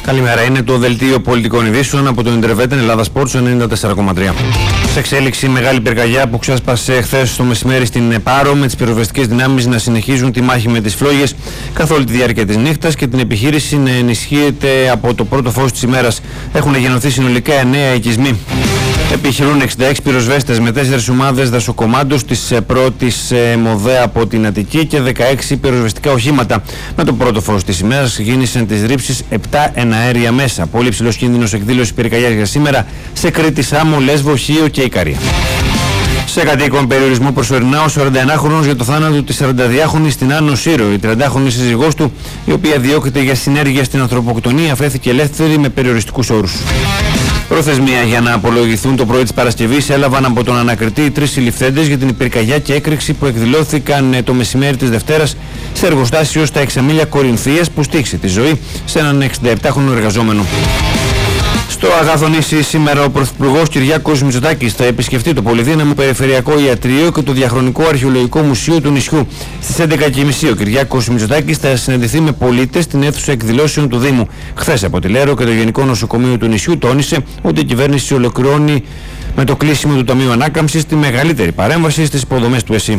Καλημέρα, είναι το δελτίο πολιτικών ειδήσεων από το Ιντερβέτεν Ελλάδα Sports 94,3. Σε εξέλιξη, μεγάλη πυρκαγιά που ξέσπασε χθες το μεσημέρι στην Πάρο, με τις πυροσβεστικές δυνάμεις να συνεχίζουν τη μάχη με τις φλόγες καθ' όλη τη διάρκεια της νύχτας και την επιχείρηση να ενισχύεται από το πρώτο φως της ημέρας. Έχουν γεννωθεί συνολικά 9 οικισμοί. Επιχειρούν 66 πυροσβέστες με 4 ομάδες δασοκομάντους της πρώτης ΜΟΔΕ από την Αττική και 16 πυροσβεστικά οχήματα. Με το πρώτο φως της ημέρας γίνησαν τις ρήψεις 7 εναέρια μέσα. Πολύ ψηλός κίνδυνος εκδήλωση πυρκαγιάς για σήμερα σε Κρήτη, Σάμο, Λέσβο, Χίο και Ικαρία. Σε κατοίκον περιορισμό προσωρινά ο 41χρονος για το θάνατο της 42χρονης στην Άνω Σύρο. Η 30χρονη σύζυγός του, η οποία διώκεται για συνέργεια στην ανθρωποκτονία, αφέθηκε ελεύθερη με περιοριστικούς όρους. Προθεσμία για να απολογηθούν το πρωί της Παρασκευής έλαβαν από τον ανακριτή 3 συλληφθέντες για την πυρκαγιά και έκρηξη που εκδηλώθηκαν το μεσημέρι της Δευτέρας σε εργοστάσιο στα Εξαμήλια Κορινθίας που στήχησε τη ζωή σε έναν 67χρονο εργαζόμενο. Στο Αγαθονήσι σήμερα ο Πρωθυπουργός Κυριάκος Μητσοτάκης θα επισκεφτεί το Πολυδύναμο Περιφερειακό Ιατρείο και το Διαχρονικό Αρχαιολογικό Μουσείο του νησιού. Στις 11.30 ο Κυριάκος Μητσοτάκης θα συναντηθεί με πολίτες στην αίθουσα εκδηλώσεων του Δήμου. Χθες από τη Λέρο και το Γενικό Νοσοκομείο του νησιού τόνισε ότι η κυβέρνηση ολοκληρώνει με το κλείσιμο του Ταμείου Ανάκαμψης τη μεγαλύτερη παρέμβαση στις υποδομές του ΕΣΥ.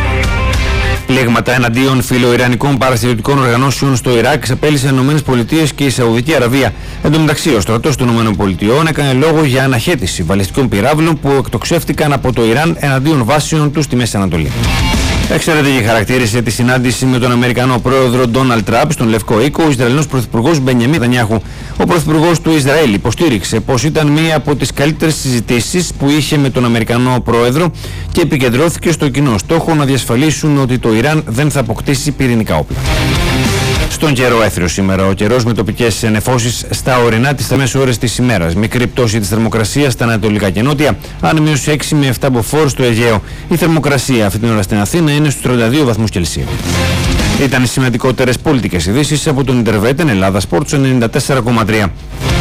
Πλήγματα εναντίον φιλοϊρανικών παραστατικών οργανώσεων στο Ιράκ εξαπέλυσαν οι ΗΠΑ και η Σαουδική Αραβία. Εν τω μεταξύ, ο στρατός των ΗΠΑ έκανε λόγο για αναχέτηση βαλιστικών πυράβλων που εκτοξεύτηκαν από το Ιράν εναντίον βάσεων του στη Μέση Ανατολή. Εξαιρετική χαρακτήρισε τη συνάντηση με τον Αμερικανό πρόεδρο Ντόναλντ Τραμπ στον Λευκό Οίκο ο Ισραηλινός πρωθυπουργός Μπενιαμίν Νετανιάχου. Ο πρωθυπουργός του Ισραήλ υποστήριξε πως ήταν μία από τις καλύτερες συζητήσεις που είχε με τον Αμερικανό πρόεδρο και επικεντρώθηκε στο κοινό στόχο να διασφαλίσουν ότι το Ιράν δεν θα αποκτήσει πυρηνικά όπλα. Στον καιρό έθριο σήμερα, ο καιρός με τοπικές νεφώσεις στα ορεινά τις μέσες ώρες της ημέρας. Μικρή πτώση της θερμοκρασίας στα ανατολικά και νότια, άνεμιος 6 με 7 μποφόρ στο Αιγαίο. Η θερμοκρασία αυτή την ώρα στην Αθήνα είναι στους 32 βαθμούς Κελσίου. Ήταν οι σημαντικότερες πολιτικές ειδήσεις από τον Ιντερβέτεν Ελλάδα Sports 94,3.